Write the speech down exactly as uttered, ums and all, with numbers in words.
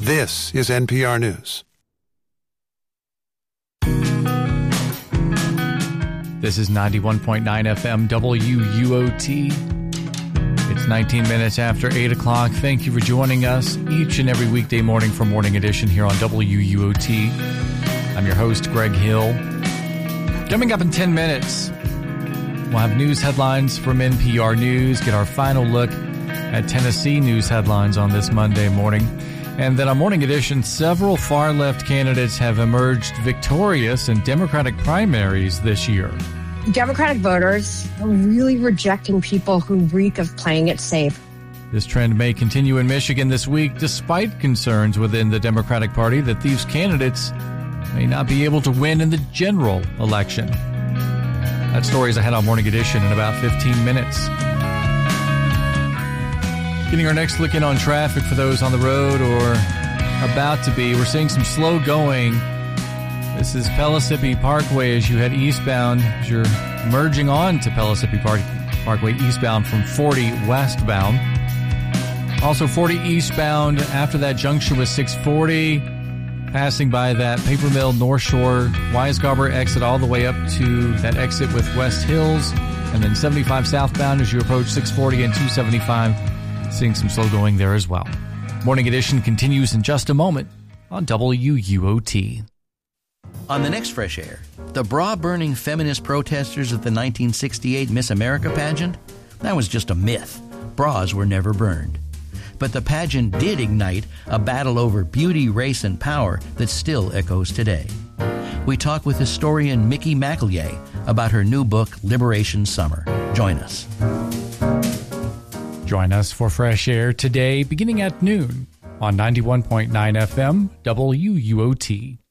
This is N P R News. This is ninety-one point nine F M W U O T. It's nineteen minutes after eight o'clock. Thank you for joining us each and every weekday morning for Morning Edition here on W U O T. I'm your host, Greg Hill. Coming up in ten minutes, we'll have news headlines from N P R News, get our final look at Tennessee news headlines on this Monday morning. And then on Morning Edition, several far-left candidates have emerged victorious in Democratic primaries this year. Democratic voters are really rejecting people who reek of playing it safe. This trend may continue in Michigan this week, despite concerns within the Democratic Party that these candidates may not be able to win in the general election. That story is ahead on Morning Edition in about fifteen minutes. Getting our next look in on traffic for those on the road or about to be. We're seeing some slow going. This is Pellissippi Parkway as you head eastbound, as you're merging on to Pellissippi Park, Parkway eastbound from forty westbound. Also forty eastbound after that junction with six forty, passing by that Paper Mill North Shore Weisgarber exit all the way up to that exit with West Hills, and then seventy-five southbound as you approach six forty and two seventy-five. Seeing some slow going there as well. Morning Edition continues in just a moment on W U O T. On the next Fresh Air, the bra-burning feminist protesters at the nineteen sixty-eight Miss America pageant? That was just a myth. Bras were never burned. But the pageant did ignite a battle over beauty, race, and power that still echoes today. We talk with historian Mickey McEllier about her new book, Liberation Summer. Join us. Join us for Fresh Air today, beginning at noon on ninety-one point nine F M W U O T.